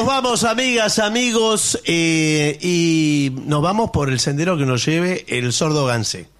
vamos, amigas, amigos, y nos vamos por el sendero que nos lleve el sordo Gansé.